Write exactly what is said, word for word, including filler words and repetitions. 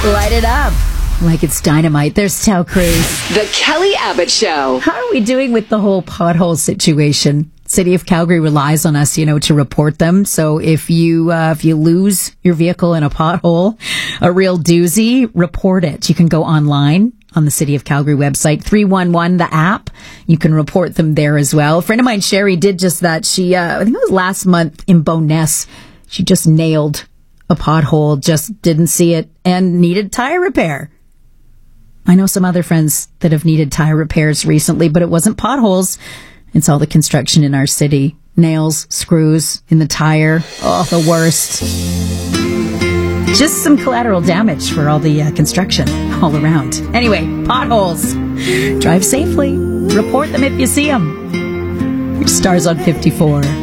Light it up like it's dynamite. There's Tao Cruz. The Kelly Abbott Show. How are we doing with the whole pothole situation? City of Calgary relies on us, you know, to report them. So if you uh, if you lose your vehicle in a pothole, a real doozy, report it. You can go online on the City of Calgary website, three one one, the app. You can report them there as well. A friend of mine, Sherry, did just that. She, uh, I think it was last month in Bowness, she just nailed a pothole, just didn't see it, and needed tire repair. I know some other friends that have needed tire repairs recently, but it wasn't potholes. It's all the construction in our city. Nails, screws in the tire. Oh, the worst. Just some collateral damage for all the uh, construction all around. Anyway, potholes. Drive safely. Report them if you see them. Your Stars on fifty-four.